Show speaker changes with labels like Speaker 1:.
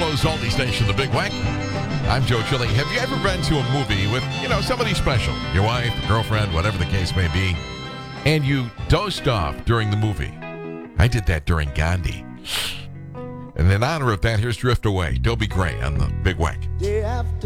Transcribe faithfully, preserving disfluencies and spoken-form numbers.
Speaker 1: Buffalo's oldie station, The Big Wack. I'm Joe Chilling. Have you ever been to a movie with, you know, somebody special, your wife, girlfriend, whatever the case may be, and you dozed off during the movie? I did that during Gandhi. And in honor of that, here's Drift Away, Dobie Gray on The Big Wack.